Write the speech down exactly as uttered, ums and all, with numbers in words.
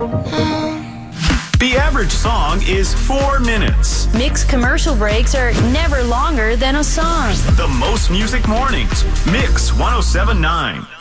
The average song is four minutes. Mix commercial breaks are never longer than a song. The Most Music Mornings, Mix one oh seven point nine.